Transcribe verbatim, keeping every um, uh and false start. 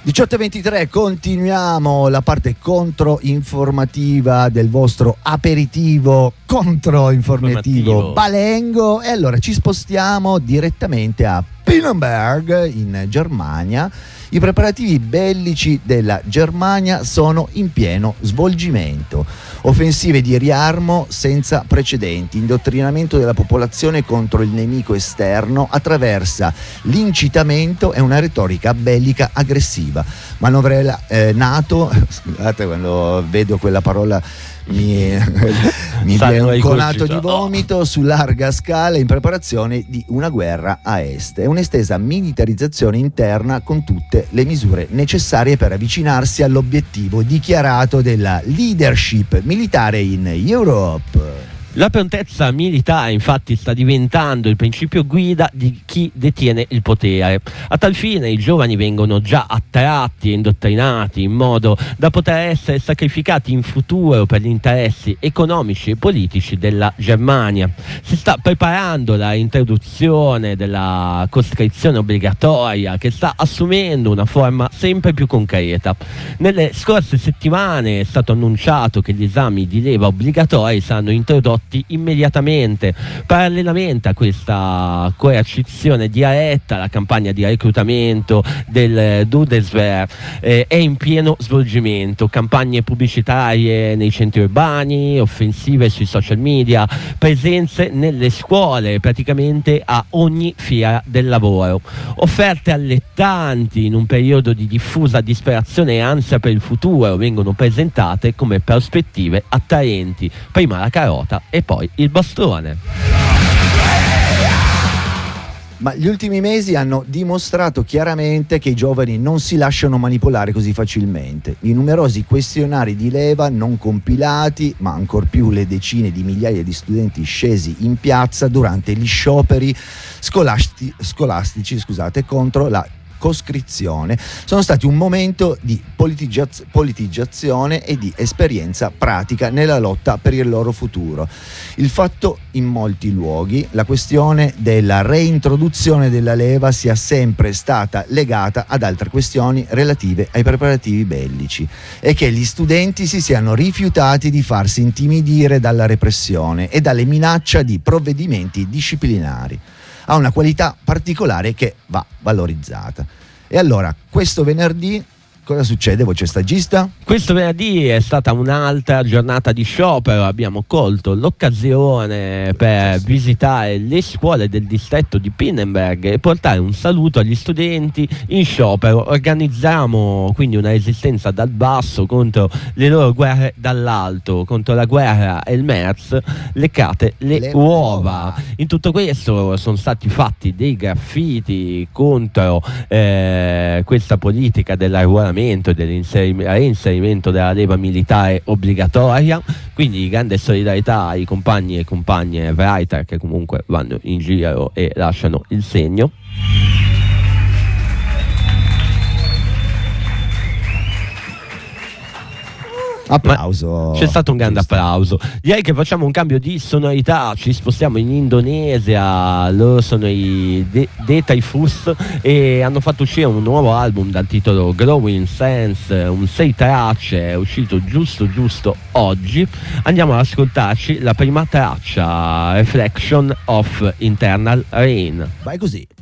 diciotto e ventitré, continuiamo la parte controinformativa del vostro aperitivo controinformativo Balengo, e allora ci spostiamo direttamente a Pinneberg in Germania. I preparativi bellici della Germania sono in pieno svolgimento. Offensive di riarmo senza precedenti, indottrinamento della popolazione contro il nemico esterno attraverso l'incitamento e una retorica bellica aggressiva. Manovrella eh, NATO, scusate quando vedo quella parola mi, mi viene un conato di vomito, su larga scala in preparazione di una guerra a est e un'estesa militarizzazione interna con tutte le misure necessarie per avvicinarsi all'obiettivo dichiarato della leadership militare in Europe. La prontezza militare infatti sta diventando il principio guida di chi detiene il potere. A tal fine i giovani vengono già attratti e indottrinati in modo da poter essere sacrificati in futuro per gli interessi economici e politici della Germania. Si sta preparando la introduzione della coscrizione obbligatoria, che sta assumendo una forma sempre più concreta. Nelle scorse settimane è stato annunciato che gli esami di leva obbligatori saranno introdotti immediatamente. Parallelamente a questa coercizione diretta, la campagna di reclutamento del Bundeswehr eh, è in pieno svolgimento. Campagne pubblicitarie nei centri urbani, offensive sui social media, presenze nelle scuole, praticamente a ogni fiera del lavoro. Offerte allettanti in un periodo di diffusa disperazione e ansia per il futuro vengono presentate come prospettive attraenti. Prima la carota e poi il bastone. Ma gli ultimi mesi hanno dimostrato chiaramente che i giovani non si lasciano manipolare così facilmente. I numerosi questionari di leva non compilati, ma ancor più le decine di migliaia di studenti scesi in piazza durante gli scioperi scolasti- scolastici scusate, contro la coscrizione sono stati un momento di politigaz- politicizzazione e di esperienza pratica nella lotta per il loro futuro. Il fatto in molti luoghi la questione della reintroduzione della leva sia sempre stata legata ad altre questioni relative ai preparativi bellici e che gli studenti si siano rifiutati di farsi intimidire dalla repressione e dalle minacce di provvedimenti disciplinari. Ha una qualità particolare che va valorizzata. E allora, questo venerdì cosa succede, voce stagista? Questo venerdì è stata un'altra giornata di sciopero. Abbiamo colto l'occasione per visitare le scuole del distretto di Pinneberg e portare un saluto agli studenti in sciopero. Organizziamo quindi una resistenza dal basso contro le loro guerre dall'alto, contro la guerra e il MERS, leccate le, le uova. uova. In tutto questo sono stati fatti dei graffiti contro eh, questa politica dell'arruolamento e dell'inserimento della leva militare obbligatoria, quindi grande solidarietà ai compagni e compagne Writer che comunque vanno in giro e lasciano il segno. Applauso. Ma c'è stato un grande applauso. Direi che facciamo un cambio di sonorità, ci spostiamo in Indonesia. Loro sono i De, De Typhus e hanno fatto uscire un nuovo album dal titolo Growing Sense, un sei tracce, è uscito giusto giusto oggi. Andiamo ad ascoltarci la prima traccia, Reflection of Internal Rain. Vai così.